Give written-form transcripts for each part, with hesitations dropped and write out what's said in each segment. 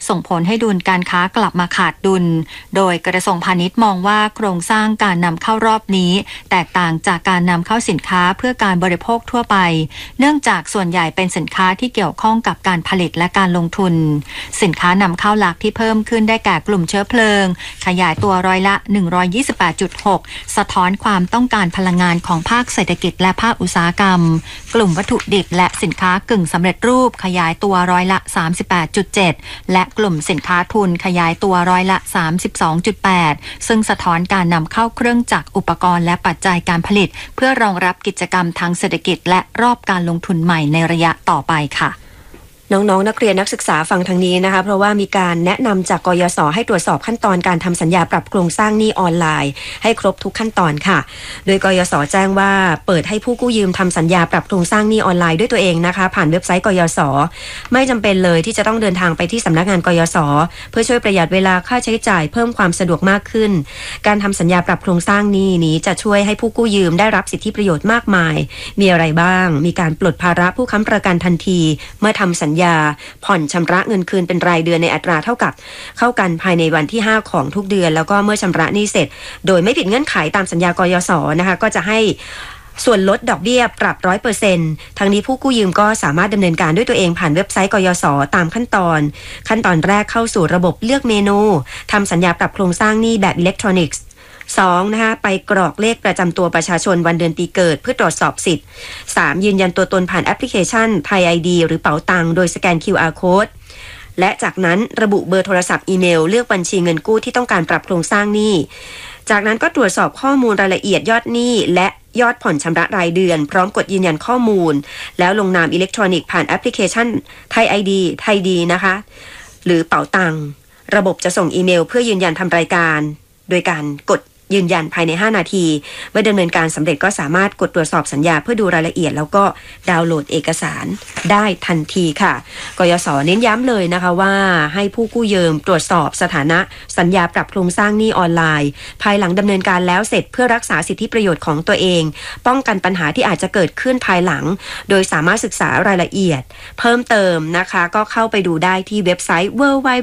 ส่งผลให้ดุลการค้ากลับมาขาดดุลโดยกระทรวงพาณิชย์มองว่าโครงสร้างการนำเข้ารอบนี้แตกต่างจากการนำเข้าสินค้าเพื่อการบริโภคทั่วไปเนื่องจากส่วนใหญ่เป็นสินค้าที่เกี่ยวข้องกับการผลิตและการลงทุนสินค้านำเข้าหลักที่เพิ่มขึ้นได้แก่กลุ่มเชื้อเพลิงขยายตัวร้อยละ 128.6 สะท้อนความต้องการพลังงานของภาคเศรษฐกิจและภาคอุตสาหกรรมกลุ่มวัตถุดิบและสินค้ากึ่งสำเร็จรูปขยายตัวร้อยละ 38.7 และกลุ่มสินค้าทุนขยายตัวร้อยละ 32.8 ซึ่งสะท้อนการนำเข้าเครื่องจักรอุปกรณ์และปัจจัยการผลิตเพื่อรองรับกิจกรรมทางเศรษฐกิจและรอบการลงทุนใหม่ในระยะต่อไปค่ะน้องๆ นักเรียนนักศึกษาฟังทางนี้นะคะเพราะว่ามีการแนะนำจากกยศ.ให้ตรวจสอบขั้นตอนการทำสัญญาปรับโครงสร้างหนี้ออนไลน์ให้ครบทุกขั้นตอนค่ะโดยกยศ.แจ้งว่าเปิดให้ผู้กู้ยืมทำสัญญาปรับโครงสร้างหนี้ออนไลน์ด้วยตัวเองนะคะผ่านเว็บไซต์กยศ.ไม่จำเป็นเลยที่จะต้องเดินทางไปที่สำนักงานกยศ.เพื่อช่วยประหยัดเวลาค่าใช้จ่ายเพิ่มความสะดวกมากขึ้นการทำสัญญาปรับโครงสร้างหนี้นี้จะช่วยให้ผู้กู้ยืมได้รับสิทธิประโยชน์มากมายมีอะไรบ้างมีการปลดภาระผู้ค้ำประกันทันทีเมื่อทำสัญญาผ่อนชำระเงินคืนเป็นรายเดือนในอัตราเท่ากับเข้ากันภายในวันที่5ของทุกเดือนแล้วก็เมื่อชำระหนี้เสร็จโดยไม่ผิดเงื่อนไขตามสัญญากยศ.นะคะก็จะให้ส่วนลดดอกเบี้ยปรับ 100% ทั้งนี้ผู้กู้ยืมก็สามารถดำเนินการด้วยตัวเองผ่านเว็บไซต์กยศ.ตามขั้นตอนแรกเข้าสู่ระบบเลือกเมนูทำสัญญาปรับโครงสร้างหนี้แบบอิเล็กทรอนิกส์2นะคะไปกรอกเลขประจำตัวประชาชนวันเดือนปีเกิดเพื่อตรวจสอบสิทธิ์3ยืนยันตัวตนผ่านแอปพลิเคชันไทย ID หรือเป๋าตังค์โดยสแกน QR Code และจากนั้นระบุเบอร์โทรศัพท์อีเมลเลือกบัญชีเงินกู้ที่ต้องการปรับโครงสร้างหนี้จากนั้นก็ตรวจสอบข้อมูลรายละเอียดยอดหนี้และยอดผ่อนชำระรายเดือนพร้อมกดยืนยันข้อมูลแล้วลงนามอิเล็กทรอนิกส์ผ่านแอปพลิเคชันไทย ID ไทยดีนะคะหรือเป๋าตังค์ระบบจะส่งอีเมลเพื่อยืนยันทำรายการโดยการกดยืนยันภายใน5นาทีเมื่อดำเนินการสำเร็จก็สามารถกดตรวจสอบสัญญาเพื่อดูรายละเอียดแล้วก็ดาวน์โหลดเอกสารได้ทันทีค่ะกยศ.เน้นย้ำเลยนะคะว่าให้ผู้กู้ยืมตรวจสอบสถานะสัญญาปรับโครงสร้างหนี้ออนไลน์ภายหลังดำเนินการแล้วเสร็จเพื่อรักษาสิทธิประโยชน์ของตัวเองป้องกันปัญหาที่อาจจะเกิดขึ้นภายหลังโดยสามารถศึกษารายละเอียดเพิ่มเติมนะคะก็เข้าไปดูได้ที่เว็บไซต์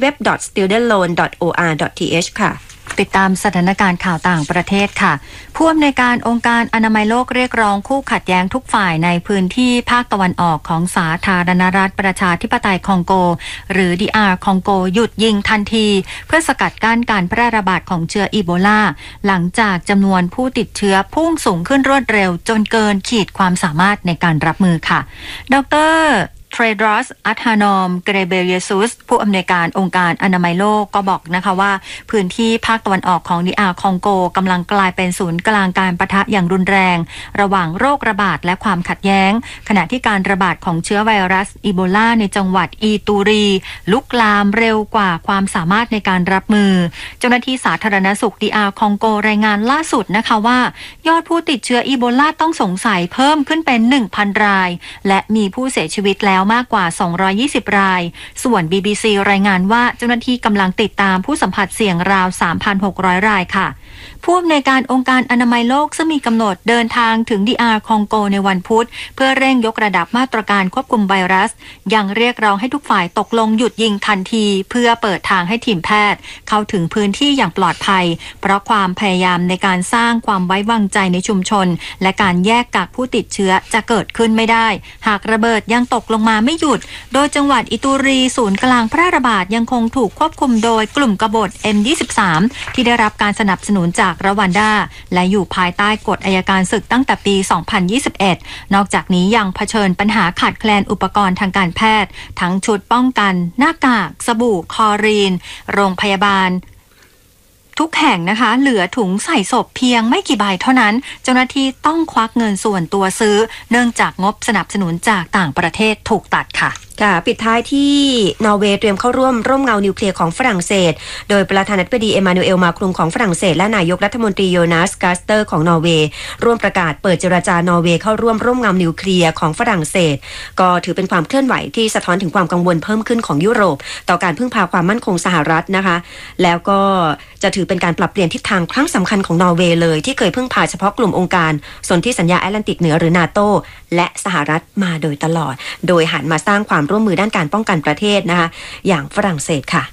www.studentloan.or.th ค่ะติดตามสถานการณ์ข่าวต่างประเทศค่ะผู้อำนวยการองค์การอนามัยโลกเรียกร้องคู่ขัดแย้งทุกฝ่ายในพื้นที่ภาคตะวันออกของสาธารณรัฐประชาธิปไตยคองโกหรือ DR คองโกหยุดยิงทันทีเพื่อสกัดกั้นการแพร่ระบาดของเชื้ออีโบลาหลังจากจำนวนผู้ติดเชื้อพุ่งสูงขึ้นรวดเร็วจนเกินขีดความสามารถในการรับมือค่ะดร.เทรดรอส อัธานอม เกรเบเยซุสผู้อำนวยการองค์การอนามัยโลกก็บอกนะคะว่าพื้นที่ภาคตะวันออกของDRคองโกกำลังกลายเป็นศูนย์กลางการปะทะอย่างรุนแรงระหว่างโรคระบาดและความขัดแย้งขณะที่การระบาดของเชื้อไวรัสอีโบลาในจังหวัดอีตูรีลุกลามเร็วกว่าความสามารถในการรับมือเจ้าหน้าที่สาธารณสุขDRคองโกรายงานล่าสุดนะคะว่ายอดผู้ติดเชื้ออีโบลาต้องสงสัยเพิ่มขึ้นเป็น 1,000 รายและมีผู้เสียชีวิตแล้วมากกว่า220รายส่วน BBC รายงานว่าเจ้าหน้าที่กำลังติดตามผู้สัมผัสเสี่ยงราว 3,600 รายค่ะผู้อำนวยการองค์การอนามัยโลกซึ่งมีกำหนดเดินทางถึง DR คองโกในวันพุธเพื่อเร่งยกระดับมาตรการควบคุมไวรัสยังเรียกร้องให้ทุกฝ่ายตกลงหยุดยิงทันทีเพื่อเปิดทางให้ทีมแพทย์เข้าถึงพื้นที่อย่างปลอดภัยเพราะความพยายามในการสร้างความไว้วางใจในชุมชนและการแยกกักผู้ติดเชื้อจะเกิดขึ้นไม่ได้หากระเบิดยังตกลงมาไม่หยุดโดยจังหวัดอิตูรีศูนย์กลางแพร่ระบาดยังคงถูกควบคุมโดยกลุ่มกบฏ M23 ที่ได้รับการสนับสนุนจากรวันดาและอยู่ภายใต้กฎอัยการศึกตั้งแต่ปี 2021 นอกจากนี้ยังเผชิญปัญหาขาดแคลนอุปกรณ์ทางการแพทย์ทั้งชุดป้องกันหน้ากากสบู่คลอรีนโรงพยาบาลทุกแห่งนะคะเหลือถุงใส่ศพเพียงไม่กี่ใบเท่านั้นเจ้าหน้าที่ต้องควักเงินส่วนตัวซื้อเนื่องจากงบสนับสนุนจากต่างประเทศถูกตัดค่ะปิดท้ายที่นอร์เวย์เตรียมเข้าร่วมร่มเงานิวเคลียร์ของฝรั่งเศสโดยประธานาธิบดีเอมานูเอลมาครุงของฝรั่งเศสและนายกรัฐมนตรีโยนาสกาสเตอร์ของนอร์เวย์ร่วมประกาศเปิดเจรจานอร์เวย์เข้าร่วมร่มเงานิวเคลียร์ของฝรั่งเศสก็ถือเป็นความเคลื่อนไหวที่สะท้อนถึงความกังวลเพิ่มขึ้นของยุโรปต่อการพึ่งพาความมั่นคงสหรัฐนะคะแล้วก็จะถือเป็นการปรับเปลี่ยนทิศทางครั้งสำคัญของนอร์เวย์เลยที่เคยพึ่งพาเฉพาะกลุ่มองค์การสนธิสัญญาแอตแลนติกเหนือหรือนาโตและสหรัฐมาโดยตลอดโดยหันมาสร้างความร่วมมือด้านการป้องกันประเทศนะคะอย่างฝรั่งเศสค่ะ